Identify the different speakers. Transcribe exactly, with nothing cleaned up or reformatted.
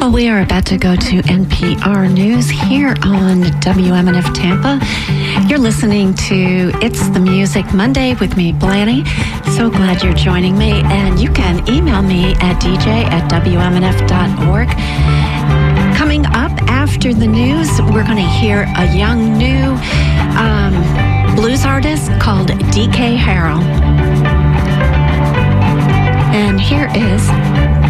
Speaker 1: Well, we are about to go to N P R News here on W M N F Tampa. You're listening to It's the Music Monday with me, Blanny. So glad you're joining me. And you can email me at d j at w m n f dot org. Coming up after the news, we're going to hear a young new um, blues artist called D K Harrell. And here is